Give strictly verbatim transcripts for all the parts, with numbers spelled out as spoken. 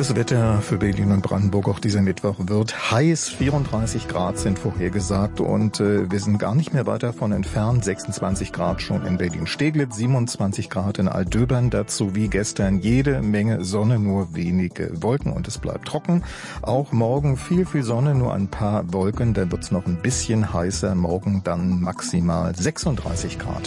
Das Wetter für Berlin und Brandenburg auch dieser Mittwoch wird heiß. vierunddreißig Grad sind vorhergesagt und äh, wir sind gar nicht mehr weit davon entfernt. sechsundzwanzig Grad schon in Berlin-Steglitz, siebenundzwanzig Grad in Altdöbern. Dazu wie gestern jede Menge Sonne, nur wenige Wolken und es bleibt trocken. Auch morgen viel, viel Sonne, nur ein paar Wolken. Da wird es noch ein bisschen heißer. Morgen dann maximal sechsunddreißig Grad.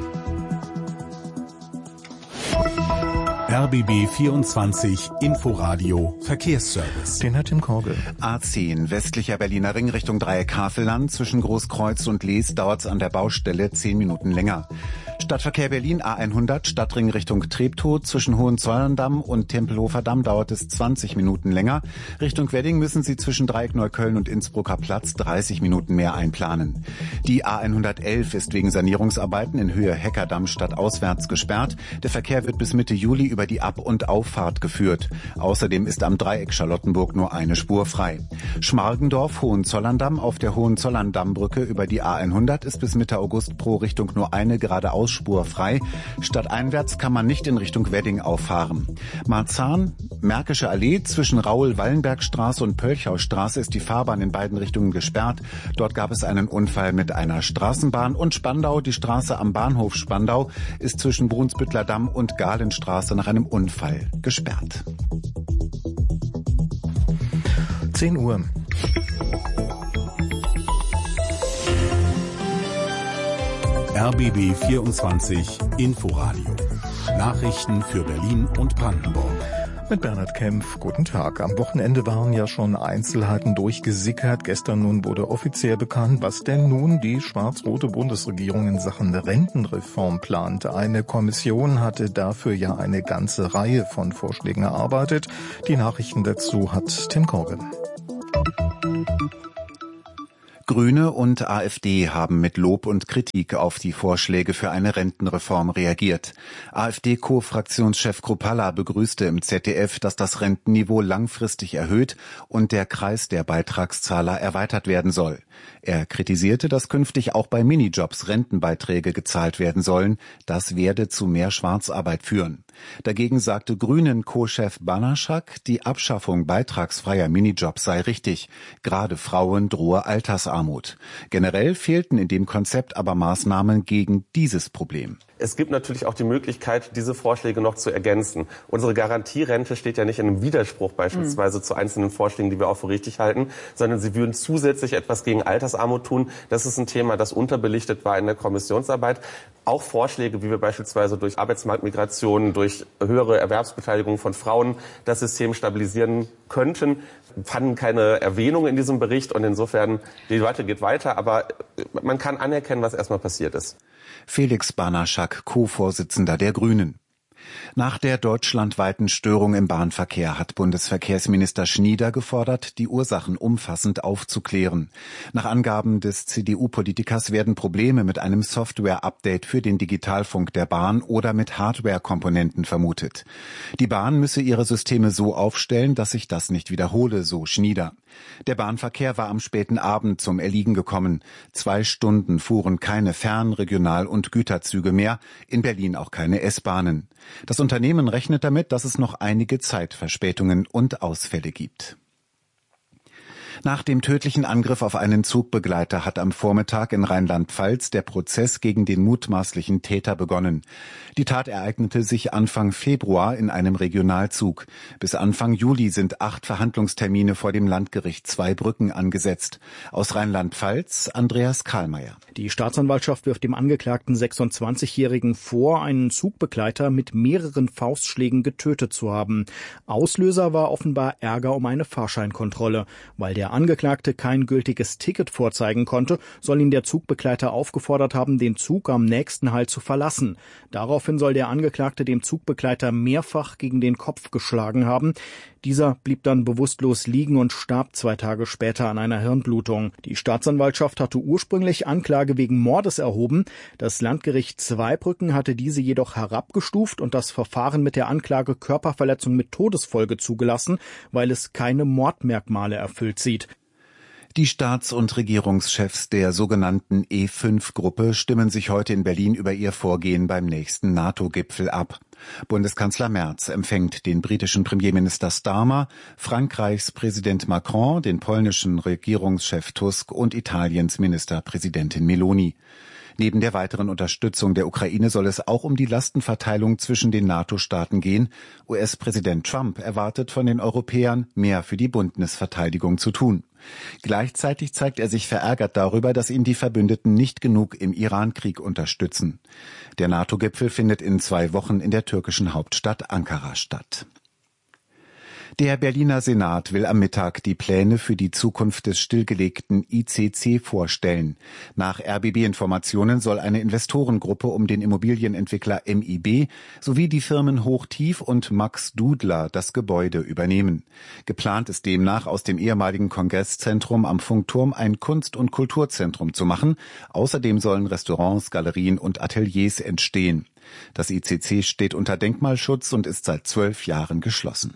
R B B vierundzwanzig Inforadio Verkehrsservice. Den hat Tim Korgel. A zehn, westlicher Berliner Ring Richtung Dreieck Havelland. Zwischen Großkreuz und Lees dauert es an der Baustelle zehn Minuten länger. Stadtverkehr Berlin A hundert, Stadtring Richtung Treptow. Zwischen Hohenzollern-Damm und Tempelhofer Damm dauert es zwanzig Minuten länger. Richtung Wedding müssen Sie zwischen Dreieck Neukölln und Innsbrucker Platz dreißig Minuten mehr einplanen. Die A hundertelf ist wegen Sanierungsarbeiten in Höhe Heckerdamm stadtauswärts gesperrt. Der Verkehr wird bis Mitte Juli über die Ab- und Auffahrt geführt. Außerdem ist am Dreieck Charlottenburg nur eine Spur frei. Schmargendorf, Hohenzollern-Damm auf der Hohenzollern-Damm-Brücke über die A hundert ist bis Mitte August pro Richtung nur eine geradeausspur frei. Stadteinwärts kann man nicht in Richtung Wedding auffahren. Marzahn, Märkische Allee zwischen Raul-Wallenberg-Straße und Pölchaustraße ist die Fahrbahn in beiden Richtungen gesperrt. Dort gab es einen Unfall mit einer Straßenbahn. Und Spandau, die Straße am Bahnhof Spandau, ist zwischen Brunsbüttler Damm und Galenstraße nach einem Unfall gesperrt. zehn Uhr. R B B vierundzwanzig Inforadio. Nachrichten für Berlin und Brandenburg. Mit Bernhard Kempf, guten Tag. Am Wochenende waren ja schon Einzelheiten durchgesickert. Gestern nun wurde offiziell bekannt, was denn nun die schwarz-rote Bundesregierung in Sachen Rentenreform plant. Eine Kommission hatte dafür ja eine ganze Reihe von Vorschlägen erarbeitet. Die Nachrichten dazu hat Tim Korgel. Grüne und AfD haben mit Lob und Kritik auf die Vorschläge für eine Rentenreform reagiert. AfD-Co-Fraktionschef Kruppalla begrüßte im Z D F, dass das Rentenniveau langfristig erhöht und der Kreis der Beitragszahler erweitert werden soll. Er kritisierte, dass künftig auch bei Minijobs Rentenbeiträge gezahlt werden sollen. Das werde zu mehr Schwarzarbeit führen. Dagegen sagte Grünen-Co-Chef Banaschak, die Abschaffung beitragsfreier Minijobs sei richtig. Gerade Frauen drohe Altersarmut. Generell fehlten in dem Konzept aber Maßnahmen gegen dieses Problem. Es gibt natürlich auch die Möglichkeit, diese Vorschläge noch zu ergänzen. Unsere Garantierente steht ja nicht in einem Widerspruch beispielsweise mhm. zu einzelnen Vorschlägen, die wir auch für richtig halten, sondern sie würden zusätzlich etwas gegen Altersarmut tun. Das ist ein Thema, das unterbelichtet war in der Kommissionsarbeit. Auch Vorschläge, wie wir beispielsweise durch Arbeitsmarktmigration, durch höhere Erwerbsbeteiligung von Frauen das System stabilisieren könnten, fanden keine Erwähnung in diesem Bericht. Und insofern, die Debatte geht weiter, aber man kann anerkennen, was erstmal passiert ist. Felix Banaschak, Co-Vorsitzender der Grünen. Nach der deutschlandweiten Störung im Bahnverkehr hat Bundesverkehrsminister Schnieder gefordert, die Ursachen umfassend aufzuklären. Nach Angaben des C D U-Politikers werden Probleme mit einem Software-Update für den Digitalfunk der Bahn oder mit Hardware-Komponenten vermutet. Die Bahn müsse ihre Systeme so aufstellen, dass sich das nicht wiederhole, so Schnieder. Der Bahnverkehr war am späten Abend zum Erliegen gekommen. Zwei Stunden fuhren keine Fern-, Regional- und Güterzüge mehr, in Berlin auch keine S-Bahnen. Das Unternehmen rechnet damit, dass es noch einige Zeitverspätungen und Ausfälle gibt. Nach dem tödlichen Angriff auf einen Zugbegleiter hat am Vormittag in Rheinland-Pfalz der Prozess gegen den mutmaßlichen Täter begonnen. Die Tat ereignete sich Anfang Februar in einem Regionalzug. Bis Anfang Juli sind acht Verhandlungstermine vor dem Landgericht Zweibrücken angesetzt. Aus Rheinland-Pfalz Andreas Karlmeier. Die Staatsanwaltschaft wirft dem angeklagten sechsundzwanzigjährigen vor, einen Zugbegleiter mit mehreren Faustschlägen getötet zu haben. Auslöser war offenbar Ärger um eine Fahrscheinkontrolle. Weil der Angeklagte kein gültiges Ticket vorzeigen konnte, soll ihn der Zugbegleiter aufgefordert haben, den Zug am nächsten Halt zu verlassen. Daraufhin soll der Angeklagte dem Zugbegleiter mehrfach gegen den Kopf geschlagen haben. Dieser blieb dann bewusstlos liegen und starb zwei Tage später an einer Hirnblutung. Die Staatsanwaltschaft hatte ursprünglich Anklage wegen Mordes erhoben. Das Landgericht Zweibrücken hatte diese jedoch herabgestuft und das Verfahren mit der Anklage Körperverletzung mit Todesfolge zugelassen, weil es keine Mordmerkmale erfüllt sieht. Die Staats- und Regierungschefs der sogenannten E fünf Gruppe stimmen sich heute in Berlin über ihr Vorgehen beim nächsten NATO-Gipfel ab. Bundeskanzler Merz empfängt den britischen Premierminister Starmer, Frankreichs Präsident Macron, den polnischen Regierungschef Tusk und Italiens Ministerpräsidentin Meloni. Neben der weiteren Unterstützung der Ukraine soll es auch um die Lastenverteilung zwischen den NATO-Staaten gehen. U S-Präsident Trump erwartet von den Europäern, mehr für die Bündnisverteidigung zu tun. Gleichzeitig zeigt er sich verärgert darüber, dass ihn die Verbündeten nicht genug im Iran-Krieg unterstützen. Der NATO-Gipfel findet in zwei Wochen in der türkischen Hauptstadt Ankara statt. Der Berliner Senat will am Mittag die Pläne für die Zukunft des stillgelegten I C C vorstellen. Nach R B B-Informationen soll eine Investorengruppe um den Immobilienentwickler M I B sowie die Firmen Hochtief und Max Dudler das Gebäude übernehmen. Geplant ist demnach, aus dem ehemaligen Kongresszentrum am Funkturm ein Kunst- und Kulturzentrum zu machen. Außerdem sollen Restaurants, Galerien und Ateliers entstehen. Das I C C steht unter Denkmalschutz und ist seit zwölf Jahren geschlossen.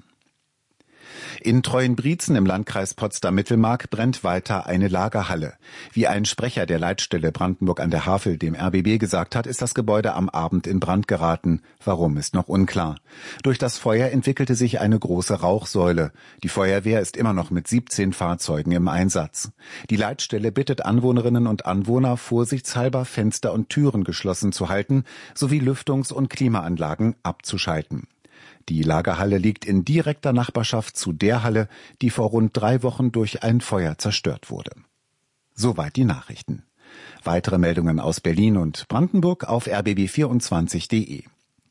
In Treuenbrietzen im Landkreis Potsdam-Mittelmark brennt weiter eine Lagerhalle. Wie ein Sprecher der Leitstelle Brandenburg an der Havel dem R B B gesagt hat, ist das Gebäude am Abend in Brand geraten. Warum, ist noch unklar. Durch das Feuer entwickelte sich eine große Rauchsäule. Die Feuerwehr ist immer noch mit siebzehn Fahrzeugen im Einsatz. Die Leitstelle bittet Anwohnerinnen und Anwohner, vorsichtshalber Fenster und Türen geschlossen zu halten, sowie Lüftungs- und Klimaanlagen abzuschalten. Die Lagerhalle liegt in direkter Nachbarschaft zu der Halle, die vor rund drei Wochen durch ein Feuer zerstört wurde. Soweit die Nachrichten. Weitere Meldungen aus Berlin und Brandenburg auf r b b vierundzwanzig punkt de.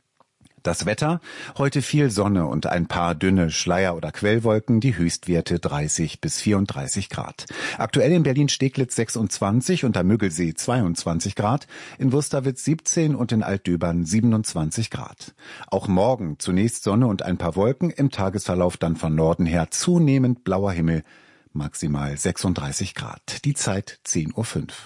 Das Wetter, heute viel Sonne und ein paar dünne Schleier- oder Quellwolken, die Höchstwerte dreißig bis vierunddreißig Grad. Aktuell in Berlin-Steglitz sechsundzwanzig und am Müggelsee zweiundzwanzig Grad, in Wusterwitz siebzehn und in Altdöbern siebenundzwanzig Grad. Auch morgen zunächst Sonne und ein paar Wolken, im Tagesverlauf dann von Norden her zunehmend blauer Himmel, maximal sechsunddreißig Grad. Die Zeit zehn Uhr fünf.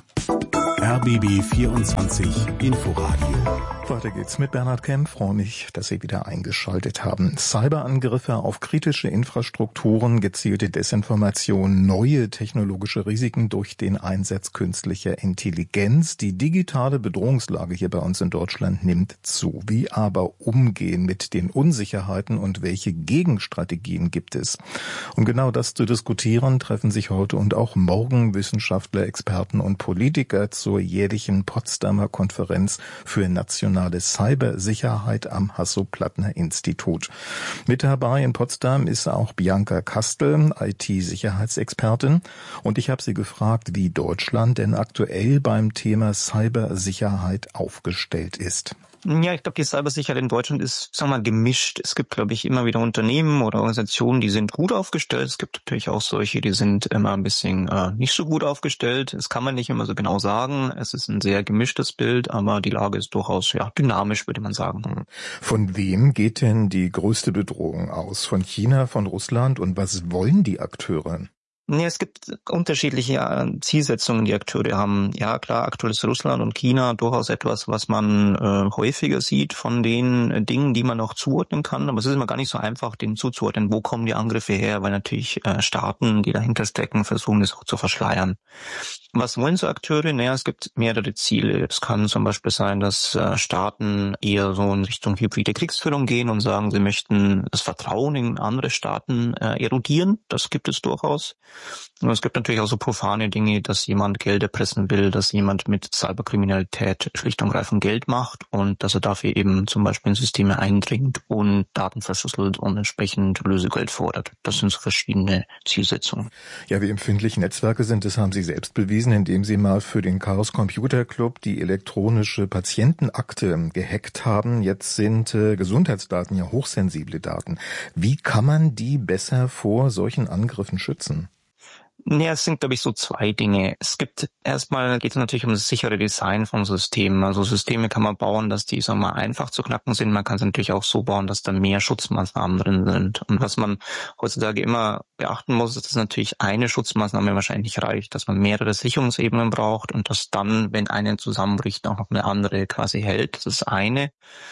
R B B vierundzwanzig Inforadio. Weiter geht's mit Bernhard Kemp. Freue mich, dass Sie wieder eingeschaltet haben. Cyberangriffe auf kritische Infrastrukturen, gezielte Desinformation, neue technologische Risiken durch den Einsatz künstlicher Intelligenz. Die digitale Bedrohungslage hier bei uns in Deutschland nimmt zu. Wie aber umgehen mit den Unsicherheiten und welche Gegenstrategien gibt es? Um genau das zu diskutieren, treffen sich heute und auch morgen Wissenschaftler, Experten und Politiker zur jährlichen Potsdamer Konferenz für nationale Cybersicherheit am Hasso-Plattner-Institut. Mit dabei in Potsdam ist auch Bianca Kastel, I T-Sicherheitsexpertin. Und ich habe sie gefragt, wie Deutschland denn aktuell beim Thema Cybersicherheit aufgestellt ist. Ja, ich glaube, die Cybersicherheit in Deutschland ist, sagen wir mal, gemischt. Es gibt, glaube ich, immer wieder Unternehmen oder Organisationen, die sind gut aufgestellt. Es gibt natürlich auch solche, die sind immer ein bisschen äh, nicht so gut aufgestellt. Das kann man nicht immer so genau sagen. Es ist ein sehr gemischtes Bild, aber die Lage ist durchaus ja dynamisch, würde man sagen. Von wem geht denn die größte Bedrohung aus? Von China, von Russland? Und was wollen die Akteure? Nee, es gibt unterschiedliche Zielsetzungen, die Akteure haben. Ja, klar, aktuell ist Russland und China durchaus etwas, was man äh, häufiger sieht von den Dingen, die man noch zuordnen kann. Aber es ist immer gar nicht so einfach, denen zuzuordnen, wo kommen die Angriffe her, weil natürlich äh, Staaten, die dahinter stecken, versuchen, das auch zu verschleiern. Was wollen so Akteure? Naja, es gibt mehrere Ziele. Es kann zum Beispiel sein, dass äh, Staaten eher so in Richtung hybride Kriegsführung gehen und sagen, sie möchten das Vertrauen in andere Staaten äh, erodieren. Das gibt es durchaus. Und es gibt natürlich auch so profane Dinge, dass jemand Geld erpressen will, dass jemand mit Cyberkriminalität schlicht und greifend Geld macht und dass er dafür eben zum Beispiel in Systeme eindringt und Daten verschlüsselt und entsprechend Lösegeld fordert. Das sind so verschiedene Zielsetzungen. Ja, wie empfindlich Netzwerke sind, das haben Sie selbst bewiesen, indem Sie mal für den Chaos Computer Club die elektronische Patientenakte gehackt haben. Jetzt sind äh, Gesundheitsdaten ja hochsensible Daten. Wie kann man die besser vor solchen Angriffen schützen? Ja, es sind, glaube ich, so zwei Dinge. Es gibt, erstmal geht es natürlich um das sichere Design von Systemen. Also Systeme kann man bauen, dass die, sagen wir mal, einfach zu knacken sind. Man kann es natürlich auch so bauen, dass da mehr Schutzmaßnahmen drin sind. Und was man heutzutage immer beachten muss, ist, dass natürlich eine Schutzmaßnahme wahrscheinlich nicht reicht, dass man mehrere Sicherungsebenen braucht und dass dann, wenn eine zusammenbricht, auch noch eine andere quasi hält. Das ist eine.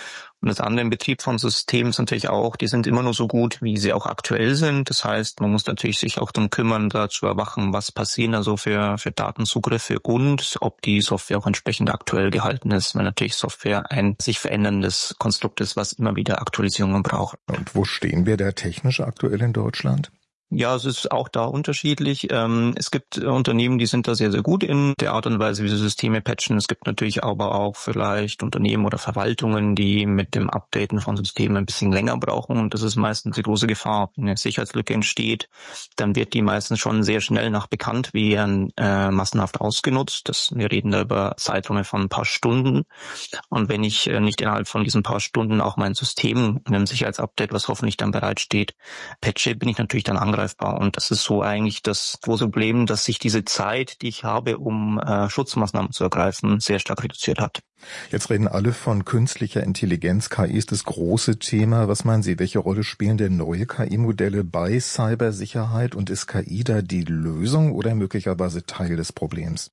Und das andere im Betrieb von Systemen ist natürlich auch, die sind immer nur so gut, wie sie auch aktuell sind. Das heißt, man muss natürlich sich auch darum kümmern, da zu überwachen, was passieren da so für, für Datenzugriffe und ob die Software auch entsprechend aktuell gehalten ist, weil natürlich Software ein sich veränderndes Konstrukt ist, was immer wieder Aktualisierungen braucht. Und wo stehen wir da technisch aktuell in Deutschland? Ja, es ist auch da unterschiedlich. Es gibt Unternehmen, die sind da sehr, sehr gut in der Art und Weise, wie sie Systeme patchen. Es gibt natürlich aber auch vielleicht Unternehmen oder Verwaltungen, die mit dem Updaten von Systemen ein bisschen länger brauchen. Und das ist meistens die große Gefahr. Wenn eine Sicherheitslücke entsteht, dann wird die meistens schon sehr schnell nach bekannt werden, äh, massenhaft ausgenutzt. Das, wir reden da über Zeiträume von ein paar Stunden. Und wenn ich äh, nicht innerhalb von diesen paar Stunden auch mein System in einem Sicherheitsupdate, was hoffentlich dann bereitsteht, patche, bin ich natürlich dann angreifbar. Und das ist so eigentlich das große Problem, dass sich diese Zeit, die ich habe, um äh, Schutzmaßnahmen zu ergreifen, sehr stark reduziert hat. Jetzt reden alle von künstlicher Intelligenz. K I ist das große Thema. Was meinen Sie, welche Rolle spielen denn neue K I-Modelle bei Cybersicherheit? Und ist K I da die Lösung oder möglicherweise Teil des Problems?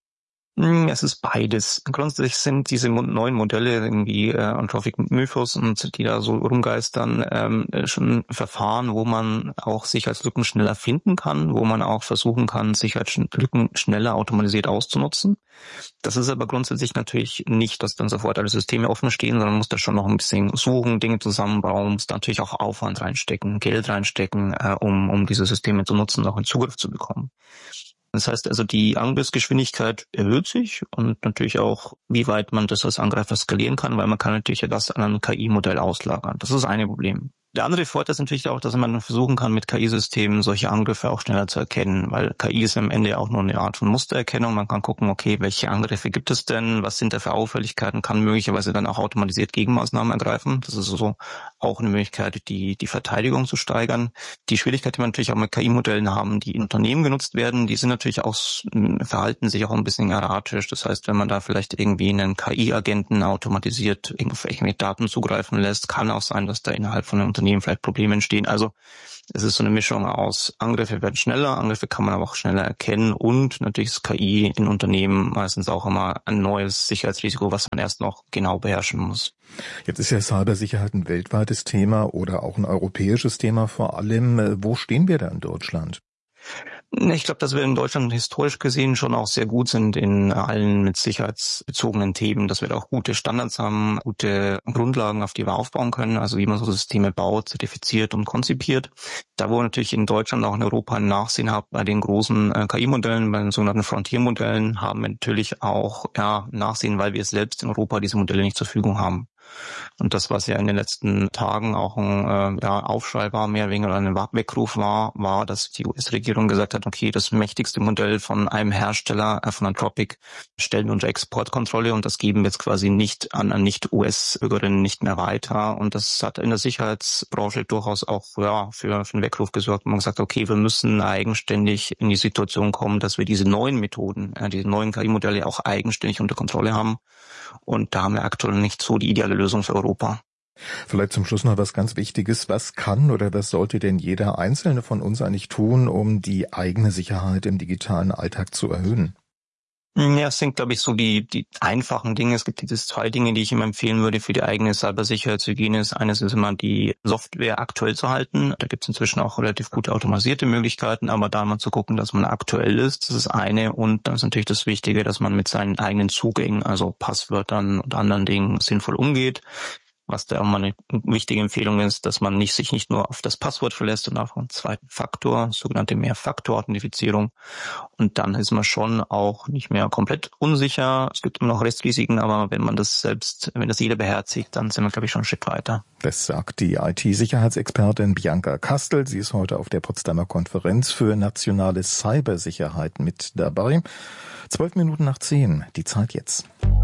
Es ist beides. Grundsätzlich sind diese neuen Modelle irgendwie äh, Anthropic Mythos und die da so rumgeistern ähm, schon Verfahren, wo man auch Sicherheitslücken schneller finden kann, wo man auch versuchen kann, Sicherheitslücken schneller automatisiert auszunutzen. Das ist aber grundsätzlich natürlich nicht, dass dann sofort alle Systeme offen stehen, sondern man muss da schon noch ein bisschen suchen, Dinge zusammenbauen, muss da natürlich auch Aufwand reinstecken, Geld reinstecken, äh, um um diese Systeme zu nutzen, auch in Zugriff zu bekommen. Das heißt also, die Angriffsgeschwindigkeit erhöht sich und natürlich auch, wie weit man das als Angreifer skalieren kann, weil man kann natürlich das an ein K I-Modell auslagern. Das ist ein Problem. Der andere Vorteil ist natürlich auch, dass man versuchen kann, mit K I-Systemen solche Angriffe auch schneller zu erkennen, weil K I ist am Ende auch nur eine Art von Mustererkennung. Man kann gucken, okay, welche Angriffe gibt es denn, was sind da für Auffälligkeiten, kann möglicherweise dann auch automatisiert Gegenmaßnahmen ergreifen. Das ist so auch eine Möglichkeit, die die Verteidigung zu steigern. Die Schwierigkeit, die man natürlich auch mit K I-Modellen haben, die in Unternehmen genutzt werden, die sind natürlich auch, verhalten sich auch ein bisschen erratisch. Das heißt, wenn man da vielleicht irgendwie einen K I-Agenten automatisiert irgendwelche Daten zugreifen lässt, kann auch sein, dass da innerhalb von einem Unternehmen vielleicht Probleme entstehen. Also es ist so eine Mischung aus Angriffe werden schneller, Angriffe kann man aber auch schneller erkennen und natürlich ist K I in Unternehmen meistens auch immer ein neues Sicherheitsrisiko, was man erst noch genau beherrschen muss. Jetzt ist ja Cybersicherheit ein weltweites Thema oder auch ein europäisches Thema vor allem. Wo stehen wir da in Deutschland? Ich glaube, dass wir in Deutschland historisch gesehen schon auch sehr gut sind in allen mit sicherheitsbezogenen Themen, dass wir da auch gute Standards haben, gute Grundlagen, auf die wir aufbauen können, also wie man so Systeme baut, zertifiziert und konzipiert. Da wo wir natürlich in Deutschland auch in Europa ein Nachsehen haben bei den großen äh, K I-Modellen, bei den sogenannten Frontier-Modellen, haben wir natürlich auch ja Nachsehen, weil wir selbst in Europa diese Modelle nicht zur Verfügung haben. Und das, was ja in den letzten Tagen auch ein äh, ja, Aufschrei war, mehr oder weniger ein Weckruf war, war, dass die U S-Regierung gesagt hat, okay, das mächtigste Modell von einem Hersteller, äh, von Anthropic, stellen wir unter Exportkontrolle und das geben wir jetzt quasi nicht an, an Nicht-U S-Bürgerinnen nicht mehr weiter. Und das hat in der Sicherheitsbranche durchaus auch ja, für, für einen Weckruf gesorgt. Man hat gesagt, okay, wir müssen eigenständig in die Situation kommen, dass wir diese neuen Methoden, äh, diese neuen K I-Modelle auch eigenständig unter Kontrolle haben. Und da haben wir aktuell nicht so die ideale Lösung für Europa. Vielleicht zum Schluss noch was ganz Wichtiges. Was kann oder was sollte denn jeder Einzelne von uns eigentlich tun, um die eigene Sicherheit im digitalen Alltag zu erhöhen? Ja, es sind, glaube ich, so die die einfachen Dinge. Es gibt diese zwei Dinge, die ich immer empfehlen würde für die eigene Cybersicherheitshygiene. Eines ist immer, die Software aktuell zu halten. Da gibt es inzwischen auch relativ gute automatisierte Möglichkeiten, aber da mal zu gucken, dass man aktuell ist, das ist eine. Und dann ist natürlich das Wichtige, dass man mit seinen eigenen Zugängen, also Passwörtern und anderen Dingen sinnvoll umgeht. Was da immer eine wichtige Empfehlung ist, dass man nicht sich nicht nur auf das Passwort verlässt, sondern auch auf einen zweiten Faktor, sogenannte Mehrfaktor-Authentifizierung. Und dann ist man schon auch nicht mehr komplett unsicher. Es gibt immer noch Restrisiken, aber wenn man das selbst, wenn das jeder beherzigt, dann sind wir, glaube ich, schon einen Schritt weiter. Das sagt die I T-Sicherheitsexpertin Bianca Kastel. Sie ist heute auf der Potsdamer Konferenz für nationale Cybersicherheit mit dabei. Zwölf Minuten nach zehn, die Zeit jetzt.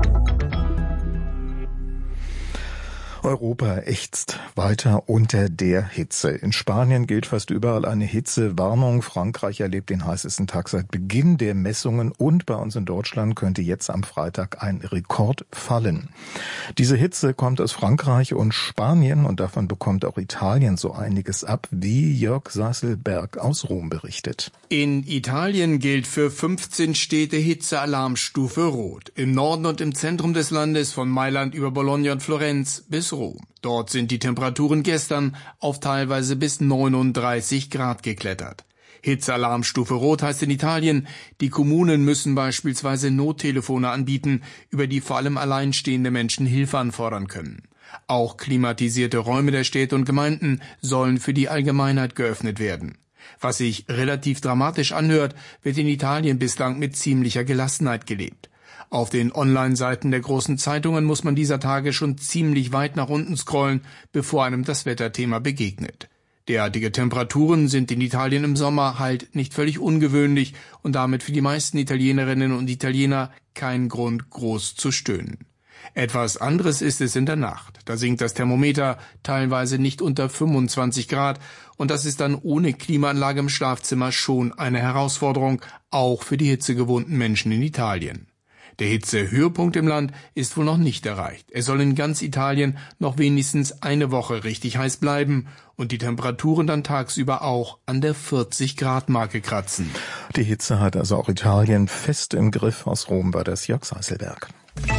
Europa ächzt weiter unter der Hitze. In Spanien gilt fast überall eine Hitzewarnung. Frankreich erlebt den heißesten Tag seit Beginn der Messungen und bei uns in Deutschland könnte jetzt am Freitag ein Rekord fallen. Diese Hitze kommt aus Frankreich und Spanien und davon bekommt auch Italien so einiges ab, wie Jörg Seiselberg aus Rom berichtet. In Italien gilt für fünfzehn Städte Hitzealarmstufe Rot. Im Norden und im Zentrum des Landes von Mailand über Bologna und Florenz bis Rom. Dort sind die Temperaturen gestern auf teilweise bis neununddreißig Grad geklettert. Hitzealarmstufe Rot heißt in Italien, die Kommunen müssen beispielsweise Nottelefone anbieten, über die vor allem alleinstehende Menschen Hilfe anfordern können. Auch klimatisierte Räume der Städte und Gemeinden sollen für die Allgemeinheit geöffnet werden. Was sich relativ dramatisch anhört, wird in Italien bislang mit ziemlicher Gelassenheit gelebt. Auf den Online-Seiten der großen Zeitungen muss man dieser Tage schon ziemlich weit nach unten scrollen, bevor einem das Wetterthema begegnet. Derartige Temperaturen sind in Italien im Sommer halt nicht völlig ungewöhnlich und damit für die meisten Italienerinnen und Italiener kein Grund, groß zu stöhnen. Etwas anderes ist es in der Nacht. Da sinkt das Thermometer teilweise nicht unter fünfundzwanzig Grad und das ist dann ohne Klimaanlage im Schlafzimmer schon eine Herausforderung, auch für die hitzegewohnten Menschen in Italien. Der Hitzehöhepunkt im Land ist wohl noch nicht erreicht. Es soll in ganz Italien noch wenigstens eine Woche richtig heiß bleiben und die Temperaturen dann tagsüber auch an der vierzig Grad Marke kratzen. Die Hitze hat also auch Italien fest im Griff. Aus Rom war das Jörg Seiselberg.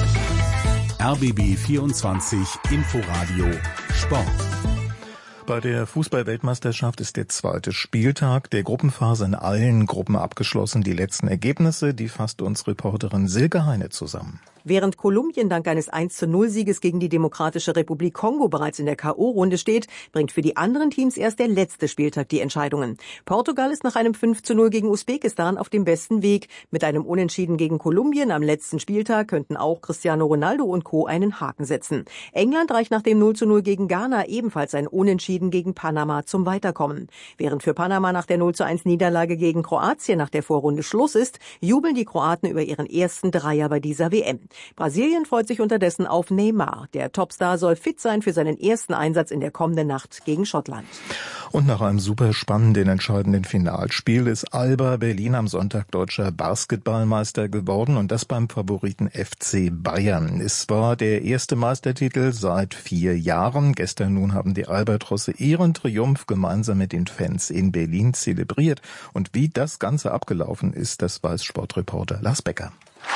R B B vierundzwanzig Inforadio Sport. Bei der Fußball-Weltmeisterschaft ist der zweite Spieltag der Gruppenphase in allen Gruppen abgeschlossen. Die letzten Ergebnisse, die fasst uns Reporterin Silke Heine zusammen. Während Kolumbien dank eines eins zu null Sieges gegen die Demokratische Republik Kongo bereits in der K O-Runde steht, bringt für die anderen Teams erst der letzte Spieltag die Entscheidungen. Portugal ist nach einem fünf zu null gegen Usbekistan auf dem besten Weg. Mit einem Unentschieden gegen Kolumbien am letzten Spieltag könnten auch Cristiano Ronaldo und Co. einen Haken setzen. England reicht nach dem null zu null gegen Ghana ebenfalls ein Unentschieden gegen Panama zum Weiterkommen. Während für Panama nach der null zu eins Niederlage gegen Kroatien nach der Vorrunde Schluss ist, jubeln die Kroaten über ihren ersten Dreier bei dieser W M. Brasilien freut sich unterdessen auf Neymar. Der Topstar soll fit sein für seinen ersten Einsatz in der kommenden Nacht gegen Schottland. Und nach einem super spannenden, entscheidenden Finalspiel ist Alba Berlin am Sonntag deutscher Basketballmeister geworden und das beim Favoriten F C Bayern. Es war der erste Meistertitel seit vier Jahren. Gestern nun haben die Albatrosse ihren Triumph gemeinsam mit den Fans in Berlin zelebriert. Und wie das Ganze abgelaufen ist, das weiß Sportreporter Lars Becker.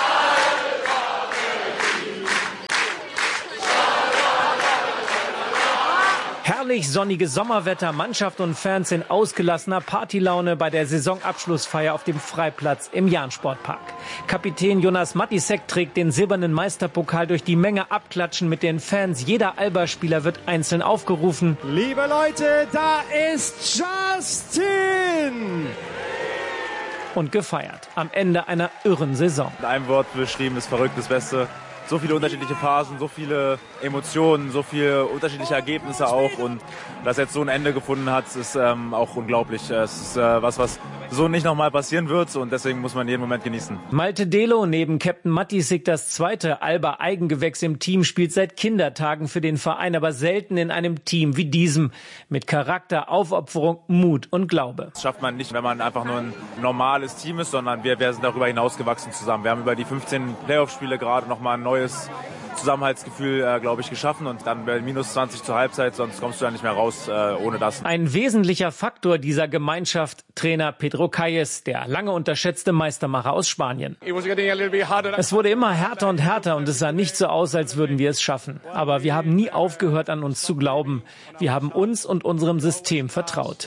Herrlich sonniges Sommerwetter, Mannschaft und Fans in ausgelassener Partylaune bei der Saisonabschlussfeier auf dem Freiplatz im Jahn-Sportpark. Kapitän Jonas Matisek trägt den silbernen Meisterpokal durch die Menge, abklatschen mit den Fans. Jeder Alba-Spieler wird einzeln aufgerufen. Liebe Leute, da ist Justin! Und gefeiert. Am Ende einer irren Saison. In einem Wort beschrieben, ist verrückt, das Beste. So viele unterschiedliche Phasen, so viele Emotionen, so viele unterschiedliche Ergebnisse auch und dass jetzt so ein Ende gefunden hat, ist ähm, auch unglaublich. Es ist äh, was, was so nicht nochmal passieren wird und deswegen muss man jeden Moment genießen. Malte Delo, neben Captain Matisek das zweite Alba-Eigengewächs im Team, spielt seit Kindertagen für den Verein, aber selten in einem Team wie diesem. Mit Charakter, Aufopferung, Mut und Glaube. Das schafft man nicht, wenn man einfach nur ein normales Team ist, sondern wir, wir sind darüber hinausgewachsen zusammen. Wir haben über die fünfzehn Playoff-Spiele gerade nochmal ein neues Zusammenhaltsgefühl, äh, glaube ich, geschaffen und dann bei minus zwanzig zur Halbzeit, sonst kommst du ja nicht mehr raus äh, ohne das. Ein wesentlicher Faktor dieser Gemeinschaft, Trainer Pedro Calles, der lange unterschätzte Meistermacher aus Spanien. Es wurde immer härter und härter und es sah nicht so aus, als würden wir es schaffen. Aber wir haben nie aufgehört, an uns zu glauben. Wir haben uns und unserem System vertraut.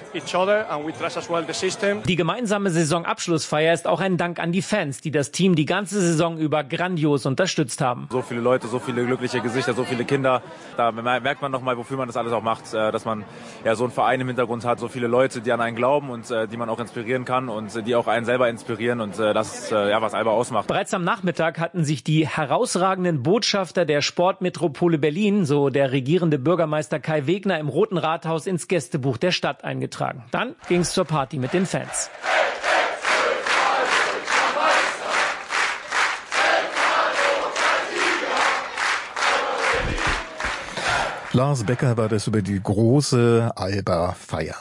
Die gemeinsame Saisonabschlussfeier ist auch ein Dank an die Fans, die das Team die ganze Saison über grandios unterstützt haben. So viele Leute, so viele glückliche Gesichter, so viele Kinder. Da merkt man nochmal, wofür man das alles auch macht, dass man ja so einen Verein im Hintergrund hat, so viele Leute, die an einen glauben und die man auch inspirieren kann und die auch einen selber inspirieren und das ist ja, was Alba ausmacht. Bereits am Nachmittag hatten sich die herausragenden Botschafter der Sportmetropole Berlin, so der regierende Bürgermeister Kai Wegner, im Roten Rathaus ins Gästebuch der Stadt eingetragen. Dann ging es zur Party mit den Fans. Lars Becker war das über die große Alba-Feier.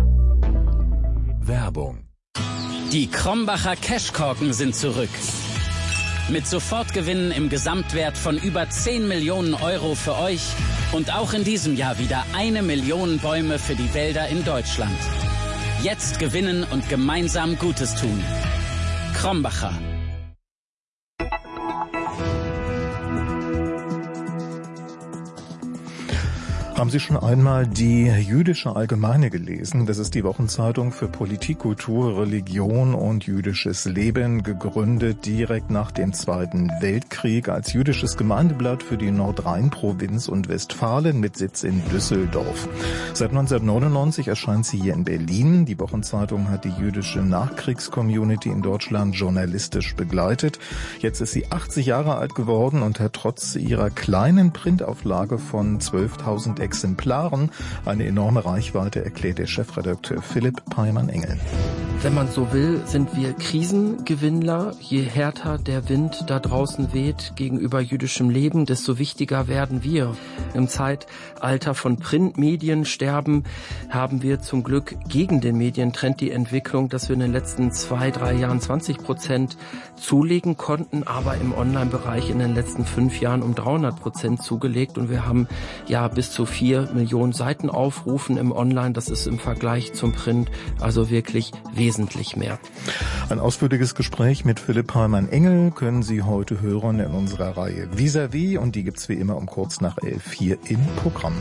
Werbung. Die Krombacher Cashkorken sind zurück. Mit Sofortgewinnen im Gesamtwert von über zehn Millionen Euro für euch und auch in diesem Jahr wieder eine Million Bäume für die Wälder in Deutschland. Jetzt gewinnen und gemeinsam Gutes tun. Krombacher. Haben Sie schon einmal die Jüdische Allgemeine gelesen? Das ist die Wochenzeitung für Politik, Kultur, Religion und jüdisches Leben, gegründet direkt nach dem Zweiten Weltkrieg als jüdisches Gemeindeblatt für die Nordrhein-Provinz und Westfalen mit Sitz in Düsseldorf. Seit neunzehnhundertneunundneunzig erscheint sie hier in Berlin. Die Wochenzeitung hat die jüdische Nachkriegscommunity in Deutschland journalistisch begleitet. Jetzt ist sie achtzig Jahre alt geworden und hat trotz ihrer kleinen Printauflage von zwölftausend Exemplaren eine enorme Reichweite, erklärt der Chefredakteur Philipp Peimann-Engel. Wenn man so will, sind wir Krisengewinnler. Je härter der Wind da draußen weht gegenüber jüdischem Leben, desto wichtiger werden wir. Im Zeitalter von Printmediensterben haben wir zum Glück gegen den Medientrend die Entwicklung, dass wir in den letzten zwei, drei Jahren zwanzig Prozent zulegen konnten, aber im Online-Bereich in den letzten fünf Jahren um dreihundert Prozent zugelegt. Und wir haben ja bis zu vier Millionen Seitenaufrufen im Online. Das ist im Vergleich zum Print also wirklich wesentlich mehr. Ein ausführliches Gespräch mit Philipp Peimann-Engel können Sie heute hören in unserer Reihe Vis-à-vis und die gibt's wie immer um kurz nach elf hier im Programm.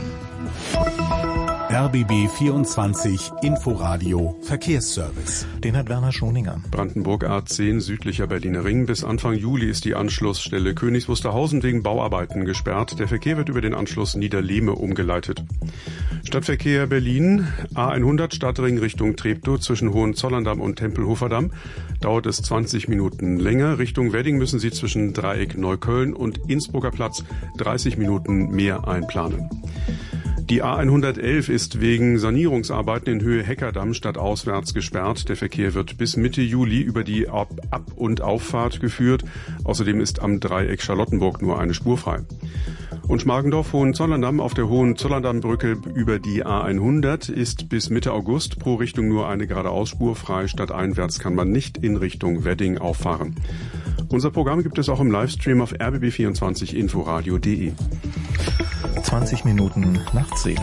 R B B vierundzwanzig Inforadio Verkehrsservice. Den hat Werner Schoninger. Brandenburg A zehn südlicher Berliner Ring. Bis Anfang Juli ist die Anschlussstelle Königs Wusterhausen wegen Bauarbeiten gesperrt. Der Verkehr wird über den Anschluss Niederlehme umgeleitet. Stadtverkehr Berlin. A hundert Stadtring Richtung Treptow zwischen Hohenzollern-Damm und Tempelhofer-Damm. Dauert es zwanzig Minuten länger. Richtung Wedding müssen Sie zwischen Dreieck Neukölln und Innsbrucker Platz dreißig Minuten mehr einplanen. Die A hundertelf ist wegen Sanierungsarbeiten in Höhe Heckerdamm stadtauswärts gesperrt. Der Verkehr wird bis Mitte Juli über die Ab- und Auffahrt geführt. Außerdem ist am Dreieck Charlottenburg nur eine Spur frei. Und Schmargendorf-Hohenzollern-Damm auf der Hohenzollern-Damm-Brücke über die A hundert ist bis Mitte August pro Richtung nur eine geradeausspur frei. Stadteinwärts kann man nicht in Richtung Wedding auffahren. Unser Programm gibt es auch im Livestream auf r b b vierundzwanzig inforadio punkt de. zwanzig Minuten nach zehn.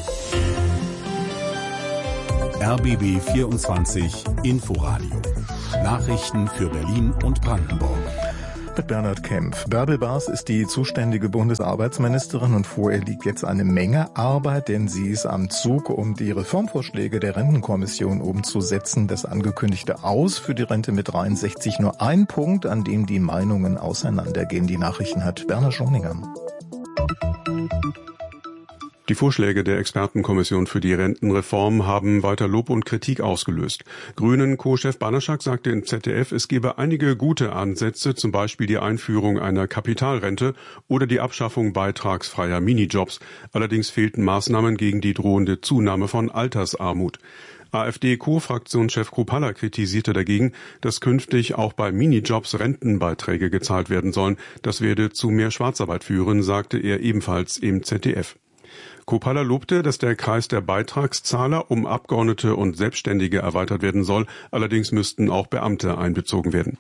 R B B vierundzwanzig Inforadio. Nachrichten für Berlin und Brandenburg. Mit Bernhard Kempf. Bärbel Baas ist die zuständige Bundesarbeitsministerin und vor ihr liegt jetzt eine Menge Arbeit, denn sie ist am Zug, um die Reformvorschläge der Rentenkommission umzusetzen. Das angekündigte Aus für die Rente mit dreiundsechzig nur ein Punkt, an dem die Meinungen auseinandergehen. Die Nachrichten hat Werner Schoninger. Die Vorschläge der Expertenkommission für die Rentenreform haben weiter Lob und Kritik ausgelöst. Grünen-Co-Chef Banaschak sagte in Z D F, es gebe einige gute Ansätze, zum Beispiel die Einführung einer Kapitalrente oder die Abschaffung beitragsfreier Minijobs. Allerdings fehlten Maßnahmen gegen die drohende Zunahme von Altersarmut. AfD-Co-Fraktionschef Kropalla kritisierte dagegen, dass künftig auch bei Minijobs Rentenbeiträge gezahlt werden sollen. Das werde zu mehr Schwarzarbeit führen, sagte er ebenfalls im Z D F. Kropalla lobte, dass der Kreis der Beitragszahler um Abgeordnete und Selbstständige erweitert werden soll. Allerdings müssten auch Beamte einbezogen werden.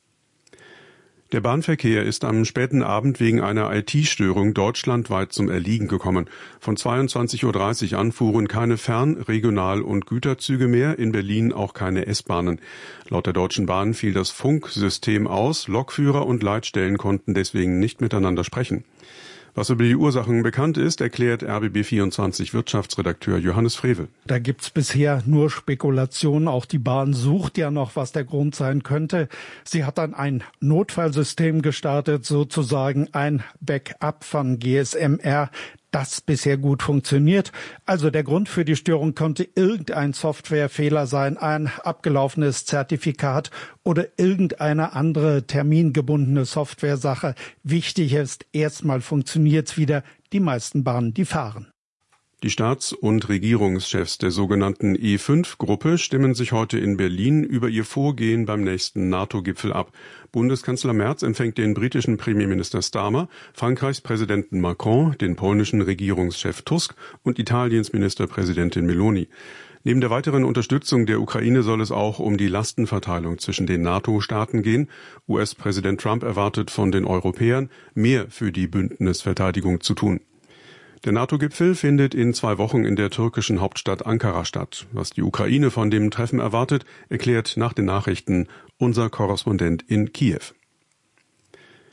Der Bahnverkehr ist am späten Abend wegen einer I T-Störung deutschlandweit zum Erliegen gekommen. Von zweiundzwanzig Uhr dreißig an fuhren keine Fern-, Regional- und Güterzüge mehr, in Berlin auch keine S-Bahnen. Laut der Deutschen Bahn fiel das Funksystem aus, Lokführer und Leitstellen konnten deswegen nicht miteinander sprechen. Was über die Ursachen bekannt ist, erklärt R B B vierundzwanzig Wirtschaftsredakteur Johannes Frevel. Da gibt's bisher nur Spekulationen. Auch die Bahn sucht ja noch, was der Grund sein könnte. Sie hat dann ein Notfallsystem gestartet, sozusagen ein Backup von G S M R. Das bisher gut funktioniert. Also der Grund für die Störung konnte irgendein Softwarefehler sein, ein abgelaufenes Zertifikat oder irgendeine andere termingebundene Softwaresache. Wichtig ist, erstmal funktioniert's wieder. Die meisten Bahnen, die fahren. Die Staats- und Regierungschefs der sogenannten E fünf Gruppe stimmen sich heute in Berlin über ihr Vorgehen beim nächsten NATO-Gipfel ab. Bundeskanzler Merz empfängt den britischen Premierminister Starmer, Frankreichs Präsidenten Macron, den polnischen Regierungschef Tusk und Italiens Ministerpräsidentin Meloni. Neben der weiteren Unterstützung der Ukraine soll es auch um die Lastenverteilung zwischen den NATO-Staaten gehen. U S-Präsident Trump erwartet von den Europäern, mehr für die Bündnisverteidigung zu tun. Der NATO-Gipfel findet in zwei Wochen in der türkischen Hauptstadt Ankara statt. Was die Ukraine von dem Treffen erwartet, erklärt nach den Nachrichten unser Korrespondent in Kiew.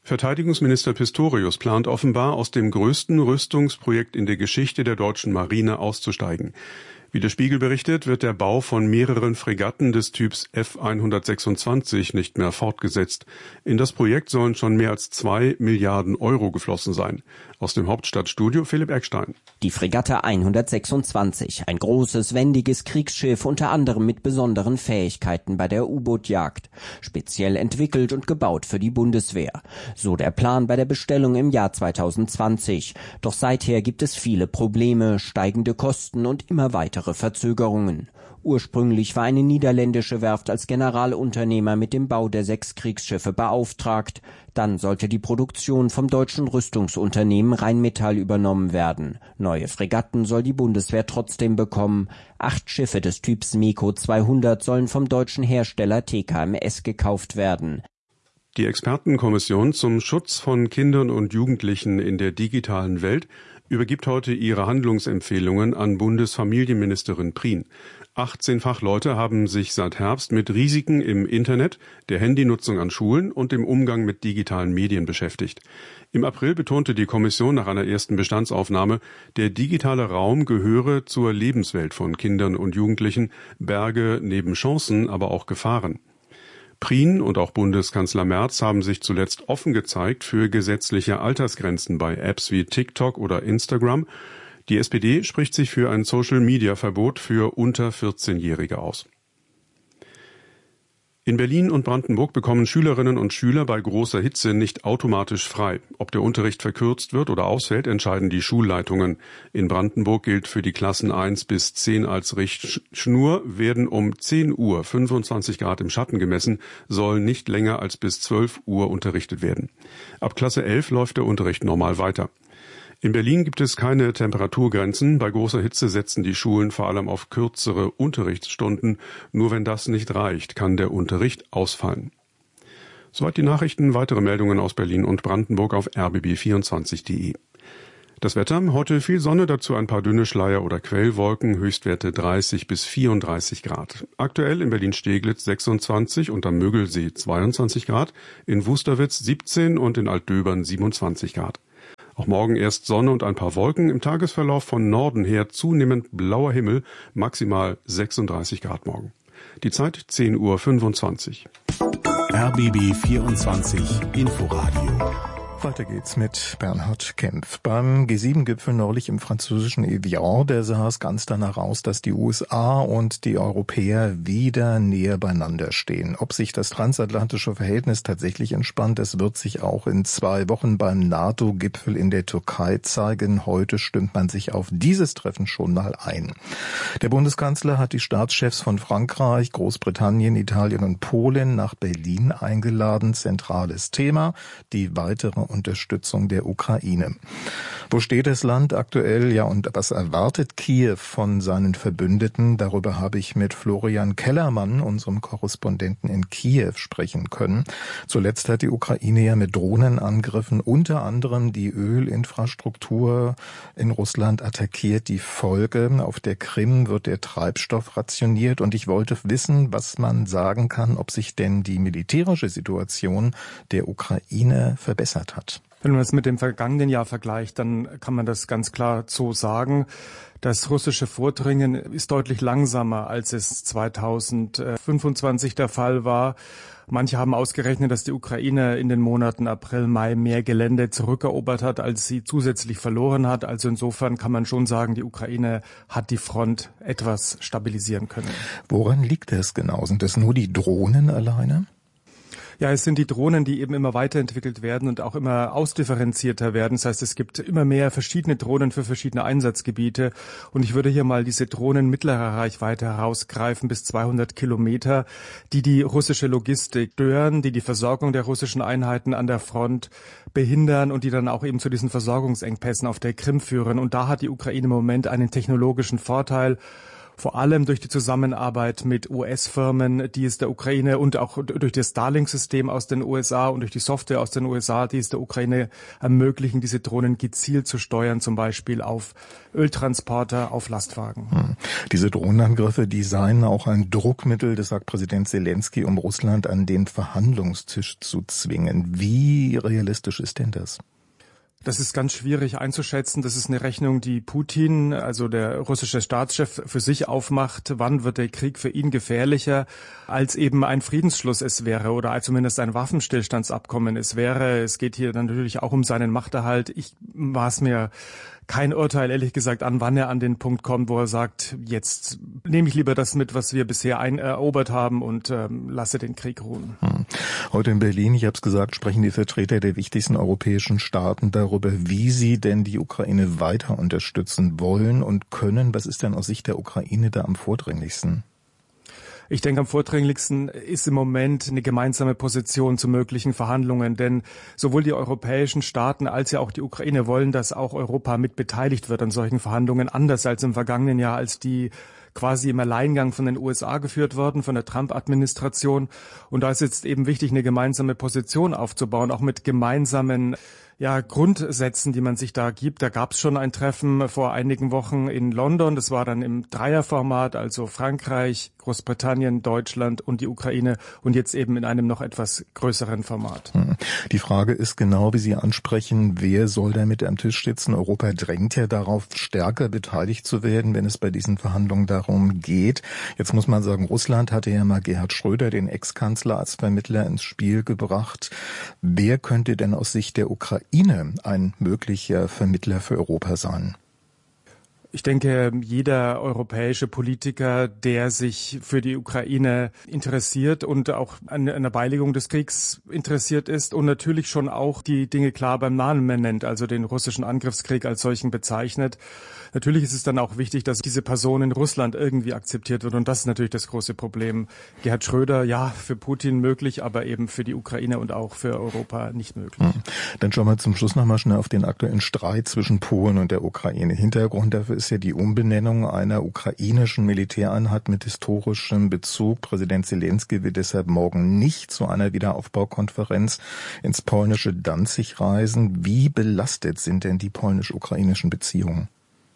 Verteidigungsminister Pistorius plant offenbar, aus dem größten Rüstungsprojekt in der Geschichte der deutschen Marine auszusteigen. Wie der Spiegel berichtet, wird der Bau von mehreren Fregatten des Typs F hundertsechsundzwanzig nicht mehr fortgesetzt. In das Projekt sollen schon mehr als zwei Milliarden Euro geflossen sein. Aus dem Hauptstadtstudio Philipp Eckstein. Die Fregatte hundertsechsundzwanzig, ein großes, wendiges Kriegsschiff, unter anderem mit besonderen Fähigkeiten bei der U-Boot-Jagd. Speziell entwickelt und gebaut für die Bundeswehr. So der Plan bei der Bestellung im Jahr zweitausendzwanzig. Doch seither gibt es viele Probleme, steigende Kosten und immer weitere Verzögerungen. Ursprünglich war eine niederländische Werft als Generalunternehmer mit dem Bau der sechs Kriegsschiffe beauftragt. Dann sollte die Produktion vom deutschen Rüstungsunternehmen Rheinmetall übernommen werden. Neue Fregatten soll die Bundeswehr trotzdem bekommen. Acht Schiffe des Typs MEKO zweihundert sollen vom deutschen Hersteller T K M S gekauft werden. Die Expertenkommission zum Schutz von Kindern und Jugendlichen in der digitalen Welt übergibt heute ihre Handlungsempfehlungen an Bundesfamilienministerin Prien. achtzehn Fachleute haben sich seit Herbst mit Risiken im Internet, der Handynutzung an Schulen und dem Umgang mit digitalen Medien beschäftigt. Im April betonte die Kommission nach einer ersten Bestandsaufnahme, der digitale Raum gehöre zur Lebenswelt von Kindern und Jugendlichen, berge neben Chancen aber auch Gefahren. Prien und auch Bundeskanzler Merz haben sich zuletzt offen gezeigt für gesetzliche Altersgrenzen bei Apps wie TikTok oder Instagram. Die S P D spricht sich für ein Social-Media-Verbot für unter vierzehnjährige aus. In Berlin und Brandenburg bekommen Schülerinnen und Schüler bei großer Hitze nicht automatisch frei. Ob der Unterricht verkürzt wird oder ausfällt, entscheiden die Schulleitungen. In Brandenburg gilt für die Klassen eins bis zehn als Richtschnur, werden um zehn Uhr fünfundzwanzig Grad im Schatten gemessen, sollen nicht länger als bis zwölf Uhr unterrichtet werden. Ab Klasse elf läuft der Unterricht normal weiter. In Berlin gibt es keine Temperaturgrenzen. Bei großer Hitze setzen die Schulen vor allem auf kürzere Unterrichtsstunden. Nur wenn das nicht reicht, kann der Unterricht ausfallen. Soweit die Nachrichten. Weitere Meldungen aus Berlin und Brandenburg auf r b b vierundzwanzig punkt d e. Das Wetter, heute viel Sonne, dazu ein paar dünne Schleier oder Quellwolken, Höchstwerte dreißig bis vierunddreißig Grad. Aktuell in Berlin-Steglitz sechsundzwanzig und am Mögelsee zweiundzwanzig Grad, in Wusterwitz siebzehn und in Altdöbern siebenundzwanzig Grad. Auch morgen erst Sonne und ein paar Wolken, im Tagesverlauf von Norden her zunehmend blauer Himmel, maximal sechsunddreißig Grad morgen. Die Zeit zehn Uhr fünfundzwanzig. R B B vierundzwanzig Inforadio. Weiter geht's mit Bernhard Kempf. Beim G sieben Gipfel neulich im französischen Evian, der sah es ganz danach aus, dass die U S A und die Europäer wieder näher beieinander stehen. Ob sich das transatlantische Verhältnis tatsächlich entspannt, das wird sich auch in zwei Wochen beim NATO-Gipfel in der Türkei zeigen. Heute stimmt man sich auf dieses Treffen schon mal ein. Der Bundeskanzler hat die Staatschefs von Frankreich, Großbritannien, Italien und Polen nach Berlin eingeladen. Zentrales Thema, die weitere Unterstützung der Ukraine. Wo steht das Land aktuell? Ja, und was erwartet Kiew von seinen Verbündeten? Darüber habe ich mit Florian Kellermann, unserem Korrespondenten in Kiew, sprechen können. Zuletzt hat die Ukraine ja mit Drohnenangriffen unter anderem die Ölinfrastruktur in Russland attackiert. Die Folge: auf der Krim wird der Treibstoff rationiert. Und ich wollte wissen, was man sagen kann, ob sich denn die militärische Situation der Ukraine verbessert hat. Wenn man es mit dem vergangenen Jahr vergleicht, dann kann man das ganz klar so sagen. Das russische Vordringen ist deutlich langsamer, als es zweitausendfünfundzwanzig der Fall war. Manche haben ausgerechnet, dass die Ukraine in den Monaten April, Mai mehr Gelände zurückerobert hat, als sie zusätzlich verloren hat. Also insofern kann man schon sagen, die Ukraine hat die Front etwas stabilisieren können. Woran liegt das genau? Sind das nur die Drohnen alleine? Ja, es sind die Drohnen, die eben immer weiterentwickelt werden und auch immer ausdifferenzierter werden. Das heißt, es gibt immer mehr verschiedene Drohnen für verschiedene Einsatzgebiete. Und ich würde hier mal diese Drohnen mittlerer Reichweite herausgreifen, bis zweihundert Kilometer, die die russische Logistik stören, die die Versorgung der russischen Einheiten an der Front behindern und die dann auch eben zu diesen Versorgungsengpässen auf der Krim führen. Und da hat die Ukraine im Moment einen technologischen Vorteil. vor allem durch die Zusammenarbeit mit U S-Firmen, die es der Ukraine und auch durch das Starlink-System aus den U S A und durch die Software aus den U S A, die es der Ukraine ermöglichen, diese Drohnen gezielt zu steuern, zum Beispiel auf Öltransporter, auf Lastwagen. Hm. Diese Drohnenangriffe, die seien auch ein Druckmittel, das sagt Präsident Zelensky, um Russland an den Verhandlungstisch zu zwingen. Wie realistisch ist denn das? Das ist ganz schwierig einzuschätzen. Das ist eine Rechnung, die Putin, also der russische Staatschef, für sich aufmacht. Wann wird der Krieg für ihn gefährlicher, als eben ein Friedensschluss es wäre oder zumindest ein Waffenstillstandsabkommen es wäre. Es geht hier natürlich auch um seinen Machterhalt. Ich maß mir kein Urteil, ehrlich gesagt, an, wann er an den Punkt kommt, wo er sagt, jetzt nehme ich lieber das mit, was wir bisher ein- erobert haben und ähm, lasse den Krieg ruhen. Heute in Berlin, ich habe es gesagt, sprechen die Vertreter der wichtigsten europäischen Staaten darüber, wie sie denn die Ukraine weiter unterstützen wollen und können. Was ist denn aus Sicht der Ukraine da am vordringlichsten? Ich denke, am vordringlichsten ist im Moment eine gemeinsame Position zu möglichen Verhandlungen, denn sowohl die europäischen Staaten als ja auch die Ukraine wollen, dass auch Europa mit beteiligt wird an solchen Verhandlungen, anders als im vergangenen Jahr, als die quasi im Alleingang von den U S A geführt worden, von der Trump-Administration. Und da ist jetzt eben wichtig, eine gemeinsame Position aufzubauen, auch mit gemeinsamen ja, Grundsätzen, die man sich da gibt. Da gab es schon ein Treffen vor einigen Wochen in London. Das war dann im Dreierformat, also Frankreich, Großbritannien, Deutschland und die Ukraine und jetzt eben in einem noch etwas größeren Format. Die Frage ist genau, wie Sie ansprechen, wer soll da mit am Tisch sitzen? Europa drängt ja darauf, stärker beteiligt zu werden, wenn es bei diesen Verhandlungen darum geht. Jetzt muss man sagen, Russland hatte ja mal Gerhard Schröder, den Ex-Kanzler, als Vermittler ins Spiel gebracht. Wer könnte denn aus Sicht der Ukraine ein möglicher Vermittler für Europa sein? Ich denke, jeder europäische Politiker, der sich für die Ukraine interessiert und auch an einer Beilegung des Kriegs interessiert ist und natürlich schon auch die Dinge klar beim Namen nennt, also den russischen Angriffskrieg als solchen bezeichnet. Natürlich ist es dann auch wichtig, dass diese Person in Russland irgendwie akzeptiert wird und das ist natürlich das große Problem. Gerhard Schröder, ja, für Putin möglich, aber eben für die Ukraine und auch für Europa nicht möglich. Dann schauen wir zum Schluss nochmal schnell auf den aktuellen Streit zwischen Polen und der Ukraine. Hintergrund dafür ist ist ja die Umbenennung einer ukrainischen Militäreinheit mit historischem Bezug. Präsident Zelensky wird deshalb morgen nicht zu einer Wiederaufbaukonferenz ins polnische Danzig reisen. Wie belastet sind denn die polnisch-ukrainischen Beziehungen?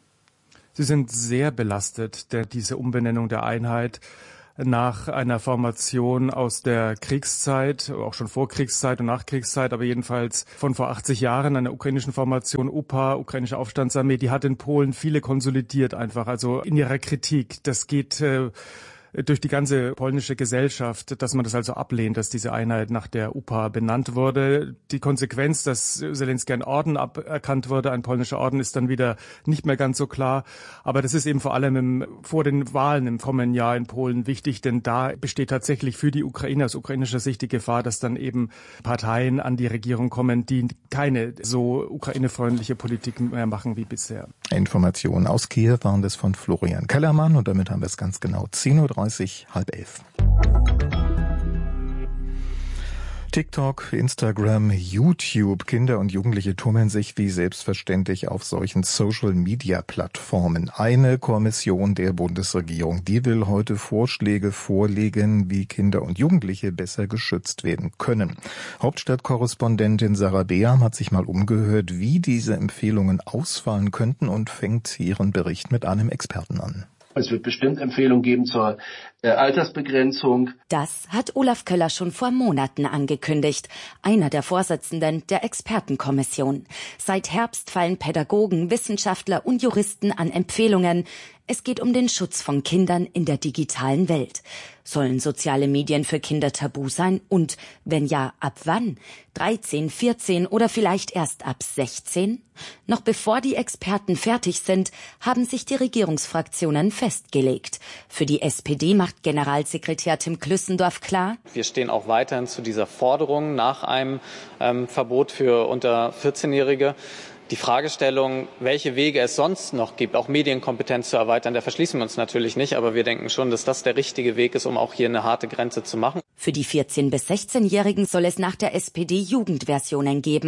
Sie sind sehr belastet, der, diese Umbenennung der Einheit nach einer Formation aus der Kriegszeit, auch schon vor Kriegszeit und Nachkriegszeit, aber jedenfalls von vor achtzig Jahren, einer ukrainischen Formation U P A, ukrainische Aufstandsarmee, die hat in Polen viele konsolidiert einfach, also in ihrer Kritik. Das geht äh, durch die ganze polnische Gesellschaft, dass man das also ablehnt, dass diese Einheit nach der U P A benannt wurde. Die Konsequenz, dass Zelensky ein Orden aberkannt wurde, ein polnischer Orden, ist dann wieder nicht mehr ganz so klar. Aber das ist eben vor allem im, vor den Wahlen im kommenden Jahr in Polen wichtig, denn da besteht tatsächlich für die Ukraine aus ukrainischer Sicht die Gefahr, dass dann eben Parteien an die Regierung kommen, die keine so ukrainefreundliche Politik mehr machen wie bisher. Informationen aus Kiew waren das von Florian Kellermann und damit haben wir es ganz genau zehn Uhr dreißig, halb elf. TikTok, Instagram, YouTube. Kinder und Jugendliche tummeln sich wie selbstverständlich auf solchen Social-Media-Plattformen. Eine Kommission der Bundesregierung, die will heute Vorschläge vorlegen, wie Kinder und Jugendliche besser geschützt werden können. Hauptstadtkorrespondentin Sarah Beam hat sich mal umgehört, wie diese Empfehlungen ausfallen könnten und fängt ihren Bericht mit einem Experten an. Es wird bestimmt Empfehlungen geben zur äh, Altersbegrenzung. Das hat Olaf Köller schon vor Monaten angekündigt, einer der Vorsitzenden der Expertenkommission. Seit Herbst fallen Pädagogen, Wissenschaftler und Juristen an Empfehlungen. Es geht um den Schutz von Kindern in der digitalen Welt. Sollen soziale Medien für Kinder tabu sein? Und wenn ja, ab wann? dreizehn, vierzehn oder vielleicht erst ab sechzehn? Noch bevor die Experten fertig sind, haben sich die Regierungsfraktionen festgelegt. Für die S P D macht Generalsekretär Tim Klüssendorf klar: Wir stehen auch weiterhin zu dieser Forderung nach einem ähm, Verbot für unter vierzehnjährige. Die Fragestellung, welche Wege es sonst noch gibt, auch Medienkompetenz zu erweitern, da verschließen wir uns natürlich nicht. Aber wir denken schon, dass das der richtige Weg ist, um auch hier eine harte Grenze zu machen. Für die vierzehn- bis sechzehnjährigen soll es nach der S P D Jugendversionen geben.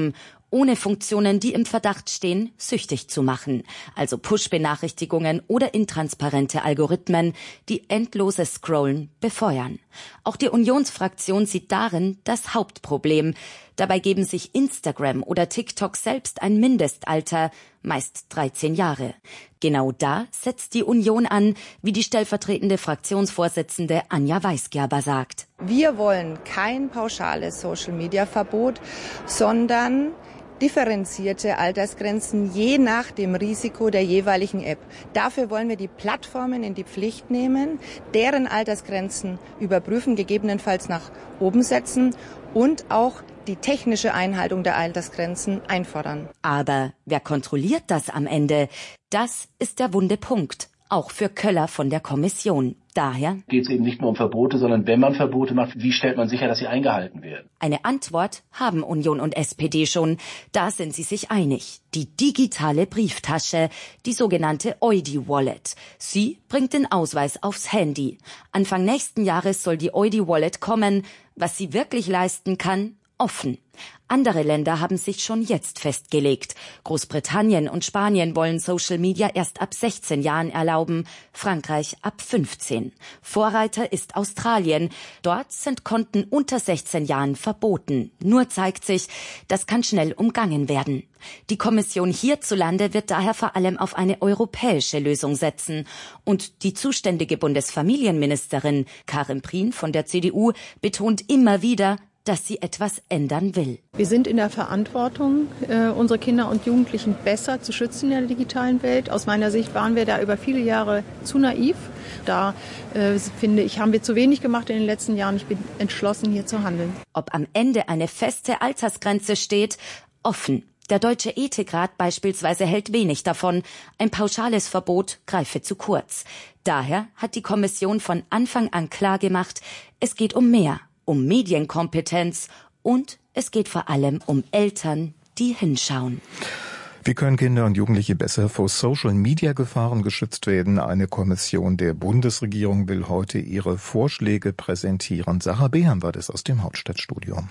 ohne Funktionen, die im Verdacht stehen, süchtig zu machen, also Push-Benachrichtigungen oder intransparente Algorithmen, die endloses Scrollen befeuern. Auch die Unionsfraktion sieht darin das Hauptproblem. Dabei geben sich Instagram oder TikTok selbst ein Mindestalter, meist dreizehn Jahre. Genau da setzt die Union an, wie die stellvertretende Fraktionsvorsitzende Anja Weisgerber sagt. Wir wollen kein pauschales Social-Media-Verbot, sondern differenzierte Altersgrenzen je nach dem Risiko der jeweiligen App. Dafür wollen wir die Plattformen in die Pflicht nehmen, deren Altersgrenzen überprüfen, gegebenenfalls nach oben setzen und auch die technische Einhaltung der Altersgrenzen einfordern. Aber wer kontrolliert das am Ende? Das ist der wunde Punkt, auch für Köller von der Kommission. Daher geht es eben nicht nur um Verbote, sondern wenn man Verbote macht, wie stellt man sicher, dass sie eingehalten werden? Eine Antwort haben Union und S P D schon. Da sind sie sich einig. Die digitale Brieftasche, die sogenannte Eudi-Wallet. Sie bringt den Ausweis aufs Handy. Anfang nächsten Jahres soll die Eudi-Wallet kommen. Was sie wirklich leisten kann, offen. Andere Länder haben sich schon jetzt festgelegt. Großbritannien und Spanien wollen Social Media erst ab sechzehn Jahren erlauben, Frankreich ab fünfzehn. Vorreiter ist Australien. Dort sind Konten unter sechzehn Jahren verboten. Nur zeigt sich, das kann schnell umgangen werden. Die Kommission hierzulande wird daher vor allem auf eine europäische Lösung setzen. Und die zuständige Bundesfamilienministerin Karin Prien von der C D U betont immer wieder, dass sie etwas ändern will. Wir sind in der Verantwortung, äh, unsere Kinder und Jugendlichen besser zu schützen in der digitalen Welt. Aus meiner Sicht waren wir da über viele Jahre zu naiv. Da, äh, finde ich, haben wir zu wenig gemacht in den letzten Jahren. Ich bin entschlossen, hier zu handeln. Ob am Ende eine feste Altersgrenze steht, offen. Der Deutsche Ethikrat beispielsweise hält wenig davon. Ein pauschales Verbot greife zu kurz. Daher hat die Kommission von Anfang an klargemacht, es geht um mehr. Um Medienkompetenz und es geht vor allem um Eltern, die hinschauen. Wie können Kinder und Jugendliche besser vor Social-Media-Gefahren geschützt werden? Eine Kommission der Bundesregierung will heute ihre Vorschläge präsentieren. Sarah Behan war das aus dem Hauptstadtstudio.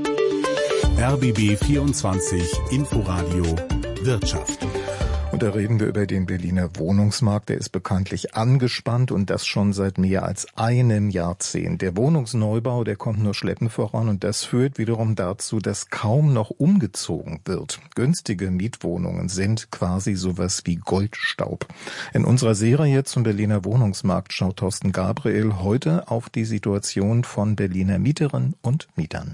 R B B vierundzwanzig Inforadio Wirtschaft. Und da reden wir über den Berliner Wohnungsmarkt. Der ist bekanntlich angespannt und das schon seit mehr als einem Jahrzehnt. Der Wohnungsneubau, der kommt nur schleppend voran und das führt wiederum dazu, dass kaum noch umgezogen wird. Günstige Mietwohnungen sind quasi sowas wie Goldstaub. In unserer Serie zum Berliner Wohnungsmarkt schaut Thorsten Gabriel heute auf die Situation von Berliner Mieterinnen und Mietern.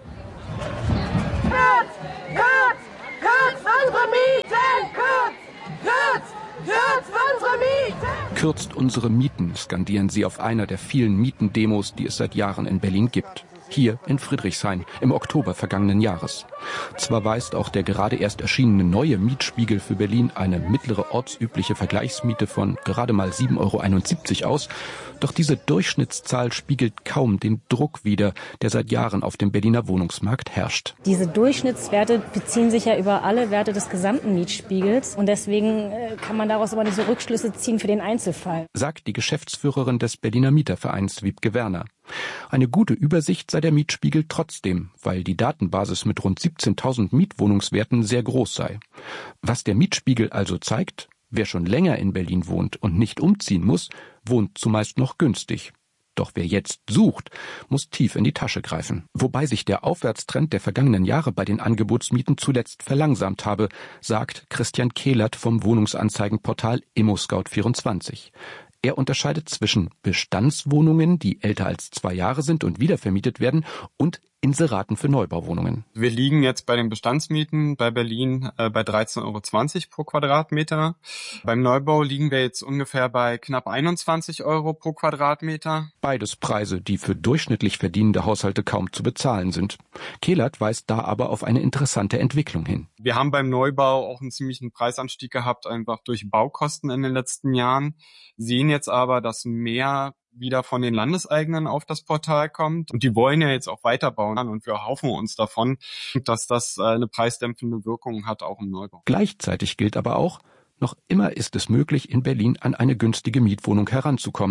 Kürzt! Kürzt! Kürzt unsere Mieten! Kürzt! Kürzt! Kürzt unsere Mieten! Kürzt unsere Mieten, skandieren sie auf einer der vielen Mietendemos, die es seit Jahren in Berlin gibt. Hier in Friedrichshain im Oktober vergangenen Jahres. Zwar weist auch der gerade erst erschienene neue Mietspiegel für Berlin eine mittlere ortsübliche Vergleichsmiete von gerade mal sieben Euro einundsiebzig aus, doch diese Durchschnittszahl spiegelt kaum den Druck wider, der seit Jahren auf dem Berliner Wohnungsmarkt herrscht. Diese Durchschnittswerte beziehen sich ja über alle Werte des gesamten Mietspiegels und deswegen kann man daraus aber nicht so Rückschlüsse ziehen für den Einzelfall, sagt die Geschäftsführerin des Berliner Mietervereins Wiebke Werner. Eine gute Übersicht sei der Mietspiegel trotzdem, weil die Datenbasis mit rund siebzehntausend Mietwohnungswerten sehr groß sei. Was der Mietspiegel also zeigt: Wer schon länger in Berlin wohnt und nicht umziehen muss, wohnt zumeist noch günstig. Doch wer jetzt sucht, muss tief in die Tasche greifen. Wobei sich der Aufwärtstrend der vergangenen Jahre bei den Angebotsmieten zuletzt verlangsamt habe, sagt Christian Kehlert vom Wohnungsanzeigenportal ImmoScout vierundzwanzig. Er unterscheidet zwischen Bestandswohnungen, die älter als zwei Jahre sind und wiedervermietet werden, und Inseraten für Neubauwohnungen. Wir liegen jetzt bei den Bestandsmieten bei Berlin äh, bei dreizehn Euro zwanzig pro Quadratmeter. Beim Neubau liegen wir jetzt ungefähr bei knapp einundzwanzig Euro pro Quadratmeter. Beides Preise, die für durchschnittlich verdienende Haushalte kaum zu bezahlen sind. Kehlert weist da aber auf eine interessante Entwicklung hin. Wir haben beim Neubau auch einen ziemlichen Preisanstieg gehabt, einfach durch Baukosten in den letzten Jahren, sehen jetzt aber, dass mehr wieder von den Landeseigenen auf das Portal kommt. Und die wollen ja jetzt auch weiterbauen. Und wir hoffen uns davon, dass das eine preisdämpfende Wirkung hat, auch im Neubau. Gleichzeitig gilt aber auch, noch immer ist es möglich, in Berlin an eine günstige Mietwohnung heranzukommen.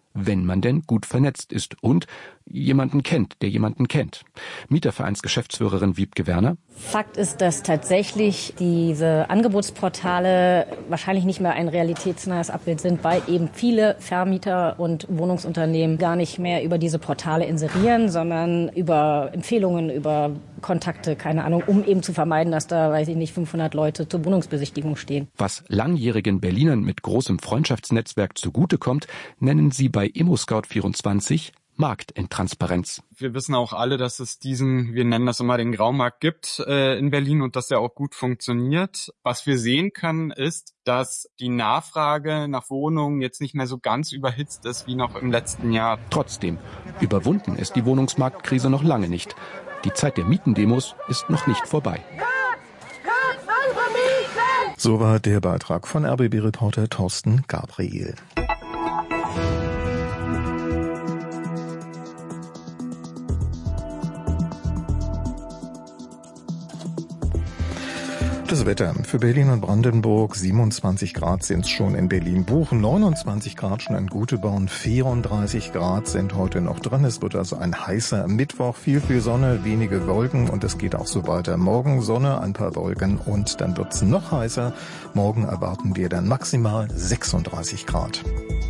wenn man denn gut vernetzt ist und jemanden kennt, der jemanden kennt. Mietervereinsgeschäftsführerin Wiebke Werner. Fakt ist, dass tatsächlich diese Angebotsportale wahrscheinlich nicht mehr ein realitätsnahes Abbild sind, weil eben viele Vermieter und Wohnungsunternehmen gar nicht mehr über diese Portale inserieren, sondern über Empfehlungen, über Kontakte, keine Ahnung, um eben zu vermeiden, dass da, weiß ich nicht, fünfhundert Leute zur Wohnungsbesichtigung stehen. Was langjährigen Berlinern mit großem Freundschaftsnetzwerk zugutekommt, nennen sie bei ImmoScout vierundzwanzig Marktintransparenz. Wir wissen auch alle, dass es diesen, wir nennen das immer den Graumarkt gibt äh, in Berlin und dass der auch gut funktioniert. Was wir sehen können, ist, dass die Nachfrage nach Wohnungen jetzt nicht mehr so ganz überhitzt ist wie noch im letzten Jahr. Trotzdem, überwunden ist die Wohnungsmarktkrise noch lange nicht. Die Zeit der Mietendemos ist noch nicht vorbei. So war der Beitrag von R B B-Reporter Thorsten Gabriel. Das Wetter für Berlin und Brandenburg, siebenundzwanzig Grad sind es schon in Berlin-Buchen, neunundzwanzig Grad schon in Göteborg, vierunddreißig Grad sind heute noch drin. Es wird also ein heißer Mittwoch, viel, viel Sonne, wenige Wolken und es geht auch so weiter. Morgen Sonne, ein paar Wolken und dann wird es noch heißer. Morgen erwarten wir dann maximal sechsunddreißig Grad.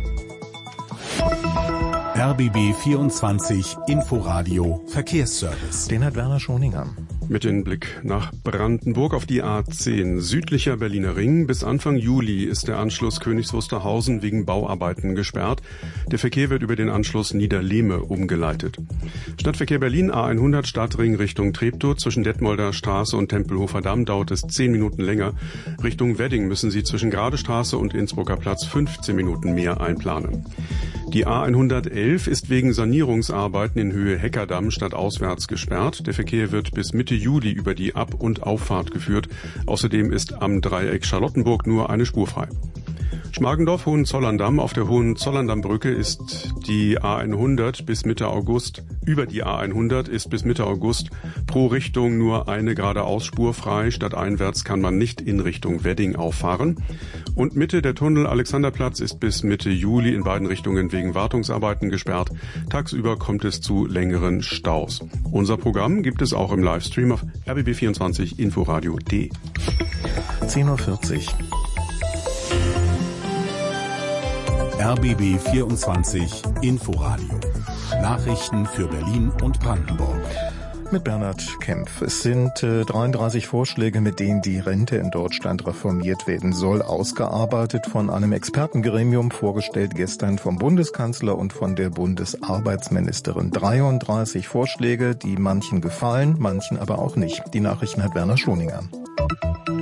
R B B vierundzwanzig Inforadio Verkehrsservice. Den hat Werner Schoninger. Mit dem Blick nach Brandenburg auf die A zehn, südlicher Berliner Ring. Bis Anfang Juli ist der Anschluss Königs Wusterhausen wegen Bauarbeiten gesperrt. Der Verkehr wird über den Anschluss Niederlehme umgeleitet. Stadtverkehr Berlin A hundert Stadtring Richtung Treptow. Zwischen Detmolder Straße und Tempelhofer Damm dauert es zehn Minuten länger. Richtung Wedding müssen Sie zwischen Gradestraße und Innsbrucker Platz fünfzehn Minuten mehr einplanen. Die A hundertelf ist wegen Sanierungsarbeiten in Höhe Heckerdamm stadtauswärts gesperrt. Der Verkehr wird bis Mitte Juli über die Ab- und Auffahrt geführt. Außerdem ist am Dreieck Charlottenburg nur eine Spur frei. Schmargendorf-Hohenzollern-Damm. Auf der Hohenzollern-Damm-Brücke ist die A hundert bis Mitte August, über die A hundert ist bis Mitte August pro Richtung nur eine geradeausspur frei. Stadteinwärts kann man nicht in Richtung Wedding auffahren. Und Mitte der Tunnel Alexanderplatz ist bis Mitte Juli in beiden Richtungen wegen Wartungsarbeiten gesperrt. Tagsüber kommt es zu längeren Staus. Unser Programm gibt es auch im Livestream auf r b b vierundzwanzig inforadio punkt de. zehn Uhr vierzig. R B B vierundzwanzig Inforadio. Nachrichten für Berlin und Brandenburg. Mit Bernhard Kempf. Es sind äh, dreiunddreißig Vorschläge, mit denen die Rente in Deutschland reformiert werden soll, ausgearbeitet von einem Expertengremium, vorgestellt gestern vom Bundeskanzler und von der Bundesarbeitsministerin. dreiunddreißig Vorschläge, die manchen gefallen, manchen aber auch nicht. Die Nachrichten hat Werner Schoninger.